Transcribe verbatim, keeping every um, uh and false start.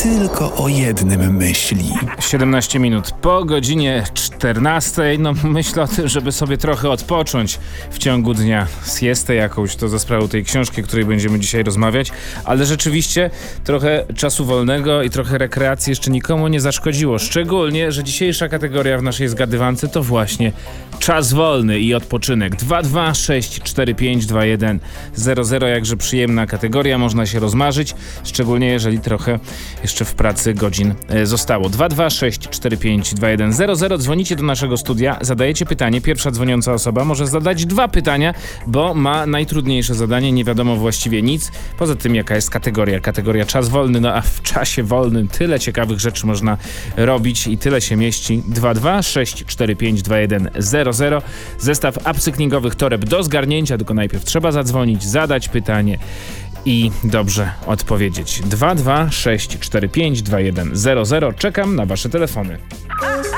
tylko o jednym myśli. siedemnaście minut po godzinie czternastej. No myślę o tym, żeby sobie trochę odpocząć w ciągu dnia. Siestę jakąś, to za sprawą tej książki, o której będziemy dzisiaj rozmawiać. Ale rzeczywiście trochę czasu wolnego i trochę rekreacji jeszcze nikomu nie zaszkodziło. Szczególnie, że dzisiejsza kategoria w naszej zgadywance to właśnie czas wolny i odpoczynek. dwa dwa sześć cztery pięć dwa jeden zero zero. Jakże przyjemna kategoria, można się rozmarzyć, szczególnie jeżeli trochę jeszcze w pracy godzin e, zostało. dwa dwa sześć cztery pięć dwa jeden zero zero. Dzwonicie do naszego studia, zadajecie pytanie. Pierwsza dzwoniąca osoba może zadać dwa pytania, bo ma najtrudniejsze zadanie, nie wiadomo właściwie nic. Poza tym jaka jest kategoria. Kategoria czas wolny, no a w czasie wolnym tyle ciekawych rzeczy można robić i tyle się mieści. dwa dwa sześć cztery pięć dwa jeden zero zero. Zestaw upcyklingowych toreb do zgarnięcia, tylko najpierw trzeba zadzwonić, zadać pytanie i dobrze odpowiedzieć. dwa dwa sześć cztery pięć dwa jeden zero zero. Czekam na wasze telefony.